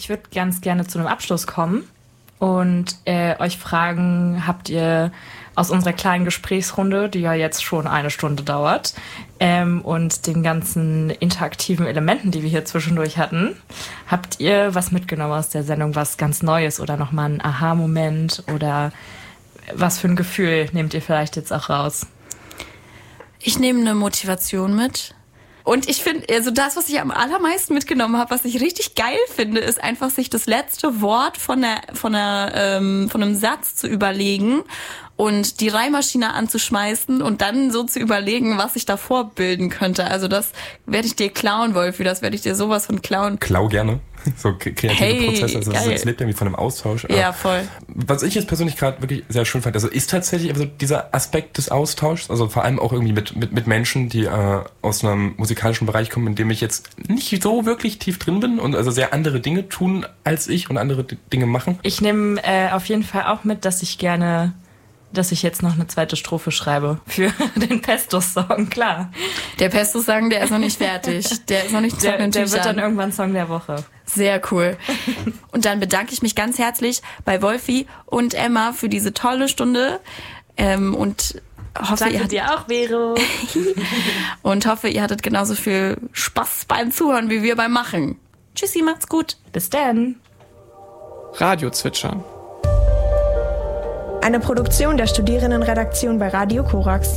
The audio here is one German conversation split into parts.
Ich würde ganz gerne zu einem Abschluss kommen und euch fragen, habt ihr aus unserer kleinen Gesprächsrunde, die ja jetzt schon 1 Stunde dauert, und den ganzen interaktiven Elementen, die wir hier zwischendurch hatten, habt ihr was mitgenommen aus der Sendung, was ganz Neues oder nochmal ein Aha-Moment oder was für ein Gefühl nehmt ihr vielleicht jetzt auch raus? Ich nehme eine Motivation mit. Und ich finde, also das, was ich am allermeisten mitgenommen habe, was ich richtig geil finde, ist einfach, sich das letzte Wort von einem Satz zu überlegen und die Reimmaschine anzuschmeißen und dann so zu überlegen, was ich davor bilden könnte. Also das werde ich dir klauen, Wolfi, das werde ich dir sowas von klauen. Klau gerne. So kreative Prozesse, also das lebt irgendwie von einem Austausch. Ja, voll. Was ich jetzt persönlich gerade wirklich sehr schön fand, also ist tatsächlich also dieser Aspekt des Austauschs, also vor allem auch irgendwie mit Menschen, die aus einem musikalischen Bereich kommen, in dem ich jetzt nicht so wirklich tief drin bin und also sehr andere Dinge tun als ich und andere Dinge machen. Ich nehme auf jeden Fall auch mit, dass ich jetzt noch eine zweite Strophe schreibe für den Pestus-Song, klar. Der Pestus-Song, der ist noch nicht fertig. Der ist noch nicht trockenen Der wird Tüchern. dann irgendwann Song der Woche. Sehr cool. Und dann bedanke ich mich ganz herzlich bei Wolfi und Emma für diese tolle Stunde und hoffe, Danke dir auch, Vero. und hoffe, ihr hattet genauso viel Spaß beim Zuhören wie wir beim Machen. Tschüssi, macht's gut. Bis dann. Radiozwitschern. Eine Produktion der Studierendenredaktion bei Radio Korax.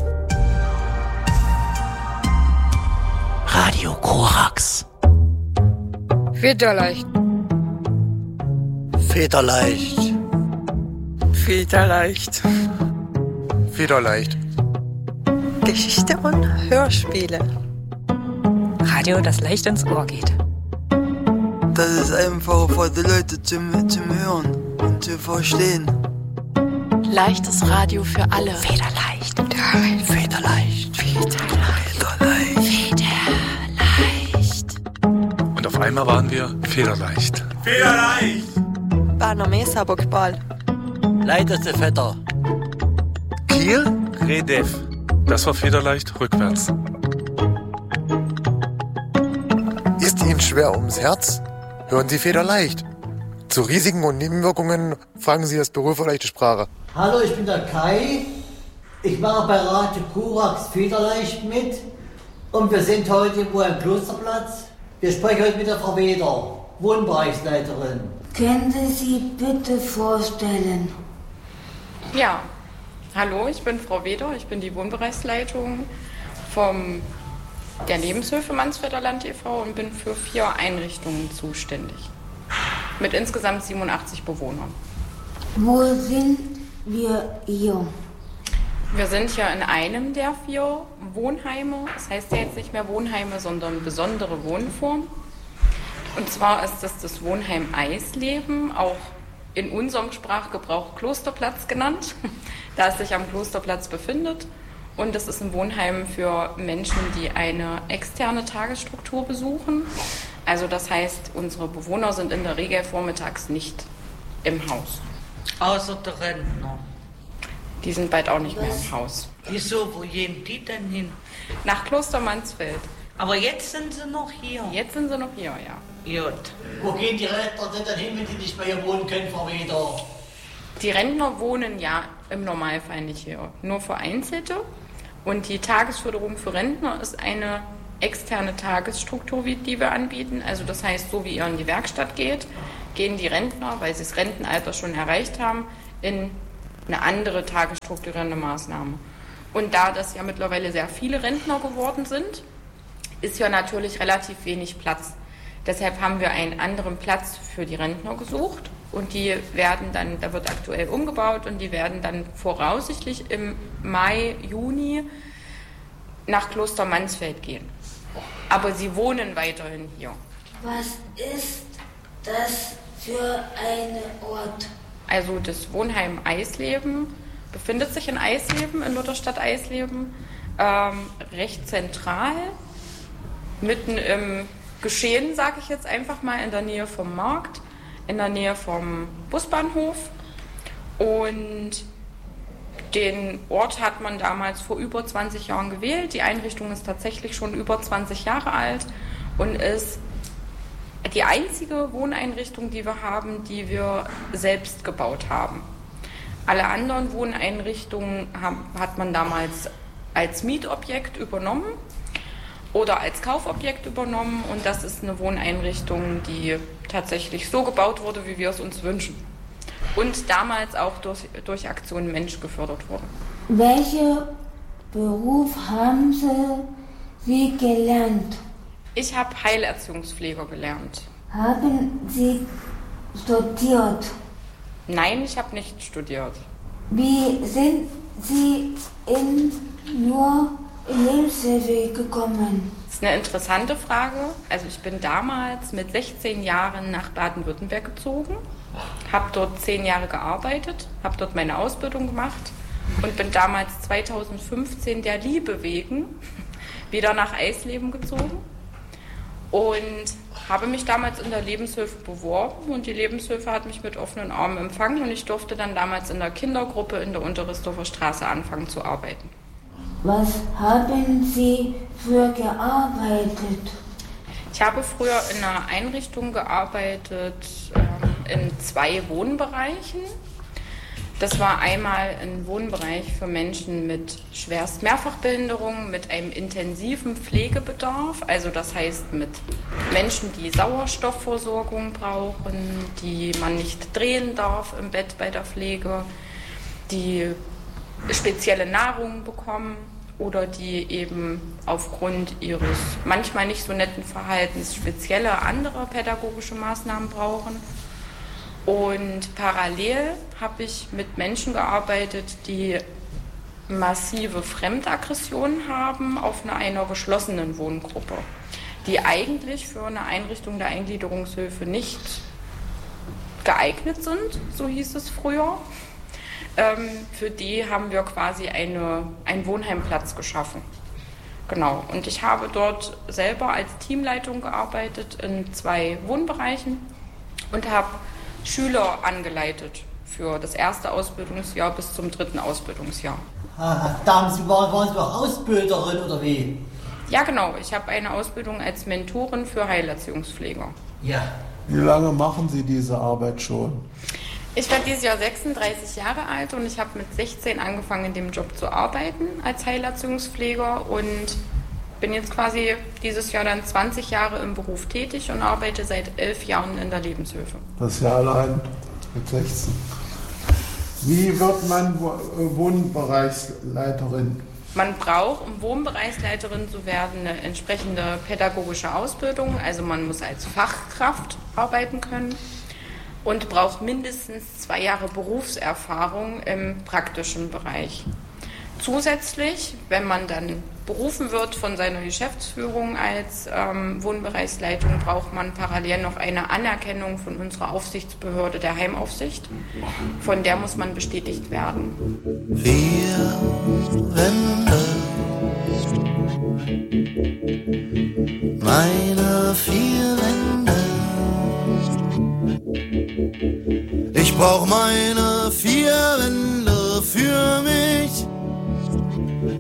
Radio Korax. Federleicht. Federleicht. Federleicht. Federleicht. Geschichte und Hörspiele. Radio, das leicht ins Ohr geht. Das ist einfach für die Leute zum Hören und zu verstehen. Leichtes Radio für alle. Federleicht. Federleicht. Und auf einmal waren wir federleicht. Federleicht. Barner Mesa-Bockball. Leiteste Vetter. Kiel, Redef. Das war federleicht rückwärts. Ist Ihnen schwer ums Herz? Hören Sie Federleicht. Zu Risiken und Nebenwirkungen fragen Sie das Büro für leichte Sprache. Hallo, ich bin der Kai. Ich mache bei Radio Korax Federleicht mit. Und wir sind heute irgendwo am Klosterplatz. Wir sprechen heute mit der Frau Weder, Wohnbereichsleiterin. Können Sie sich bitte vorstellen? Ja, hallo, ich bin Frau Weder. Ich bin die Wohnbereichsleitung der Lebenshilfe Mansfelder Land e.V. und bin für 4 Einrichtungen zuständig. Mit insgesamt 87 Bewohnern. Wo sind wir hier? Wir sind hier in einem der 4 Wohnheime. Das heißt ja jetzt nicht mehr Wohnheime, sondern besondere Wohnform. Und zwar ist das Wohnheim Eisleben, auch in unserem Sprachgebrauch Klosterplatz genannt, da es sich am Klosterplatz befindet. Und das ist ein Wohnheim für Menschen, die eine externe Tagesstruktur besuchen. Also das heißt, unsere Bewohner sind in der Regel vormittags nicht im Haus. Außer der Rentner. Die sind bald auch nicht mehr im Haus. Wieso, wo gehen die denn hin? Nach Kloster Mansfeld. Aber jetzt sind sie noch hier. Jetzt sind sie noch hier, ja. Gut. Wo gehen die Rentner denn dann hin, wenn die nicht mehr hier wohnen können, Frau Weder? Die Rentner wohnen ja im Normalfall nicht hier, nur Vereinzelte. Und die Tagesförderung für Rentner ist eine externe Tagesstruktur, die wir anbieten. Also das heißt, so wie ihr in die Werkstatt geht, gehen die Rentner, weil sie das Rentenalter schon erreicht haben, in eine andere tagesstrukturierende Maßnahme. Und da das ja mittlerweile sehr viele Rentner geworden sind, ist ja natürlich relativ wenig Platz. Deshalb haben wir einen anderen Platz für die Rentner gesucht und die werden dann, da wird aktuell umgebaut und die werden dann voraussichtlich im Mai, Juni nach Kloster Mansfeld gehen. Aber sie wohnen weiterhin hier. Was ist das für ein Ort? Also das Wohnheim Eisleben befindet sich in Eisleben, in Lutherstadt Eisleben, recht zentral, mitten im Geschehen, sage ich jetzt einfach mal, in der Nähe vom Markt, in der Nähe vom Busbahnhof. Und den Ort hat man damals vor über 20 Jahren gewählt. Die Einrichtung ist tatsächlich schon über 20 Jahre alt und die einzige Wohneinrichtung, die wir haben, die wir selbst gebaut haben. Alle anderen Wohneinrichtungen hat man damals als Mietobjekt übernommen oder als Kaufobjekt übernommen. Und das ist eine Wohneinrichtung, die tatsächlich so gebaut wurde, wie wir es uns wünschen. Und damals auch durch Aktion Mensch gefördert wurde. Welchen Beruf haben Sie gelernt? Ich habe Heilerziehungspfleger gelernt. Haben Sie studiert? Nein, ich habe nicht studiert. Wie sind Sie nur in Lebenshilfe gekommen? Das ist eine interessante Frage. Also ich bin damals mit 16 Jahren nach Baden-Württemberg gezogen, habe dort 10 Jahre gearbeitet, habe dort meine Ausbildung gemacht und bin damals 2015 der Liebe wegen wieder nach Eisleben gezogen und habe mich damals in der Lebenshilfe beworben und die Lebenshilfe hat mich mit offenen Armen empfangen und ich durfte dann damals in der Kindergruppe in der Unterrisdorfer Straße anfangen zu arbeiten. Was haben Sie früher gearbeitet? Ich habe früher in einer Einrichtung gearbeitet, in 2 Wohnbereichen. Das war einmal ein Wohnbereich für Menschen mit schwerst Mehrfachbehinderung, mit einem intensiven Pflegebedarf. Also das heißt mit Menschen, die Sauerstoffversorgung brauchen, die man nicht drehen darf im Bett bei der Pflege, die spezielle Nahrung bekommen oder die eben aufgrund ihres manchmal nicht so netten Verhaltens spezielle andere pädagogische Maßnahmen brauchen. Und parallel habe ich mit Menschen gearbeitet, die massive Fremdaggressionen haben auf einer geschlossenen Wohngruppe, die eigentlich für eine Einrichtung der Eingliederungshilfe nicht geeignet sind, so hieß es früher. Für die haben wir quasi einen Wohnheimplatz geschaffen. Genau. Und ich habe dort selber als Teamleitung gearbeitet in 2 Wohnbereichen und habe Schüler angeleitet für das 1. Ausbildungsjahr bis zum 3. Ausbildungsjahr. Waren Sie auch Ausbilderin oder wie? Ja, genau. Ich habe eine Ausbildung als Mentorin für Heilerziehungspfleger. Ja. Wie lange machen Sie diese Arbeit schon? Ich werde dieses Jahr 36 Jahre alt und ich habe mit 16 angefangen, in dem Job zu arbeiten als Heilerziehungspfleger und bin jetzt quasi dieses Jahr dann 20 Jahre im Beruf tätig und arbeite seit 11 Jahren in der Lebenshilfe. Das ist ja allein mit 16. Wie wird man Wohnbereichsleiterin? Man braucht, um Wohnbereichsleiterin zu werden, eine entsprechende pädagogische Ausbildung. Also man muss als Fachkraft arbeiten können und braucht mindestens 2 Jahre Berufserfahrung im praktischen Bereich. Zusätzlich, wenn man dann berufen wird von seiner Geschäftsführung als Wohnbereichsleitung, braucht man parallel noch eine Anerkennung von unserer Aufsichtsbehörde der Heimaufsicht. Von der muss man bestätigt werden. 4 Wände, meine 4 Wände. Ich brauch meine 4 Wände für mich.